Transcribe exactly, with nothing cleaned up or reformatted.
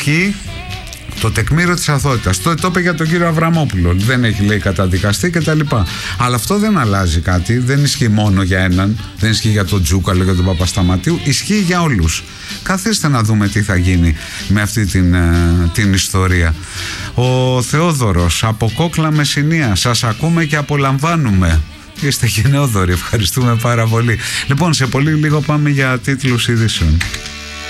ισχύει το τεκμήριο της αθωότητας. Το, το είπε για τον κύριο Αβραμόπουλο. Δεν έχει, λέει, καταδικαστεί κτλ. Αλλά αυτό δεν αλλάζει κάτι. Δεν ισχύει μόνο για έναν. Δεν ισχύει για τον Τζούκαλο, για τον Παπασταματίου. Ισχύει για όλους. Καθίστε να δούμε τι θα γίνει με αυτή την, την ιστορία. Ο Θεόδωρος από Κόκλα Μεσσηνία. Σας ακούμε και απολαμβάνουμε. Είστε γενναιόδοροι. Ευχαριστούμε πάρα πολύ. Λοιπόν, σε πολύ λίγο πάμε για τίτλους ειδήσεων.